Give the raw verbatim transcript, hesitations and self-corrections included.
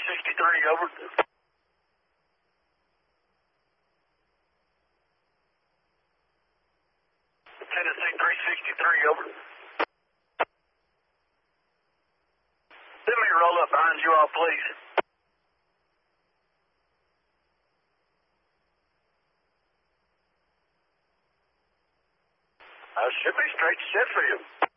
sixty-three, over. Tennessee three sixty-three, over. Let me roll up behind you all, please. I should be straight set for you.